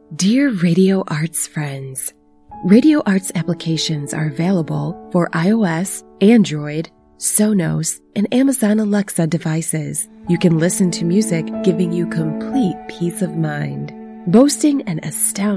Dear Radio Arts friends, Radio Arts applications are available for iOS, Android, Sonos, and Amazon Alexa devices. You can listen to music giving you complete peace of mind. Boasting an astounding